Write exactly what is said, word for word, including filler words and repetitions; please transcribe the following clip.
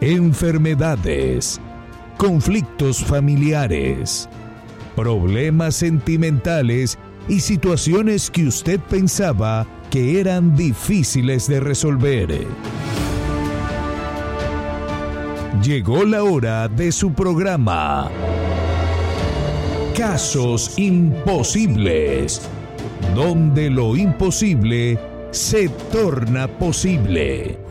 enfermedades, conflictos familiares, problemas sentimentales y situaciones que usted pensaba que eran difíciles de resolver. Llegó la hora de su programa Casos Imposibles, donde lo imposible se torna posible.